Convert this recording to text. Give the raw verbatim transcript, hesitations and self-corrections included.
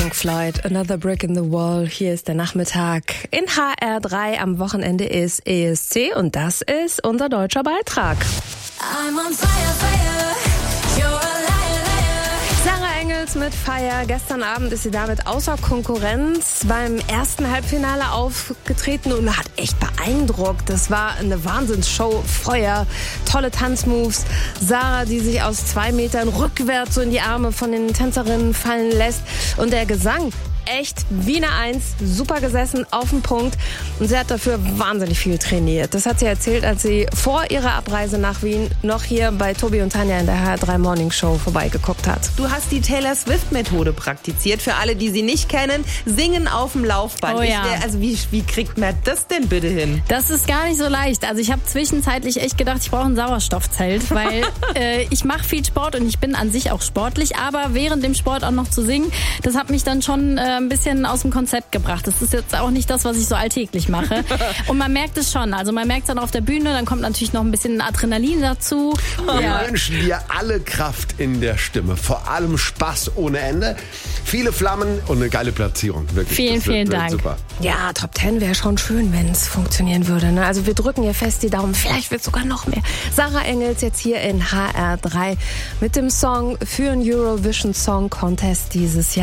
Pink Floyd, Another Brick in the Wall. Hier ist der Nachmittag in H R drei. Am Wochenende ist E S C und das ist unser deutscher Beitrag. I'm on fire, fire. You're a liar, liar. Sarah Engels mit Fire. Gestern Abend ist sie damit außer Konkurrenz beim ersten Halbfinale aufgetreten und hat echt beeindruckt. Das war eine Wahnsinnsshow. Feuer, tolle Tanzmoves. Sarah, die sich aus zwei Metern rückwärts so in die Arme von den Tänzerinnen fallen lässt. Und der Gesang, echt wie eine Eins, super gesessen, auf den Punkt. Und sie hat dafür wahnsinnig viel trainiert. Das hat sie erzählt, als sie vor ihrer Abreise nach Wien noch hier bei Tobi und Tanja in der H R drei Morning Show vorbeigeguckt hat. Du hast die Taylor Swift-Methode praktiziert. Für alle, die sie nicht kennen, singen auf dem Laufband. Oh ja. Ich, also wie, wie kriegt man das denn bitte hin? Das ist gar nicht so leicht. Also ich habe zwischenzeitlich echt gedacht, ich brauche ein Sauerstoffzelt, weil äh, ich mache viel Sport und ich bin an sich auch sportlich, aber während dem Sport auch noch zu singen, das hat mich dann schon äh, ein bisschen aus dem Konzept gebracht. Das ist jetzt auch nicht das, was ich so alltäglich mache. Und man merkt es schon. Also man merkt es dann auf der Bühne, dann kommt natürlich noch ein bisschen Adrenalin dazu. Wir Ja. wünschen dir alle Kraft in der Stimme. Vor allem Spaß ohne Ende. Viele Flammen und eine geile Platzierung. Wirklich. Vielen, Das wird, vielen wird Dank. Super. Ja, Top Ten wäre schon schön, wenn es funktionieren würde. Ne? Also wir drücken ihr fest die Daumen. Vielleicht wird sogar noch mehr. Sarah Engels jetzt hier in H R drei mit dem Song für den Eurovision Song Contest dieses Jahr.